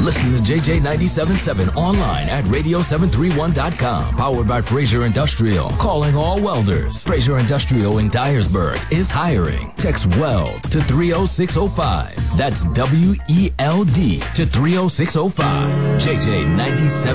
Listen to JJ 97.7 online at radio731.com. Powered by Fraser Industrial. Calling all welders. Fraser Industrial in Dyersburg is hiring. Text WELD to 30605. That's WELD to 30605. JJ 97.7.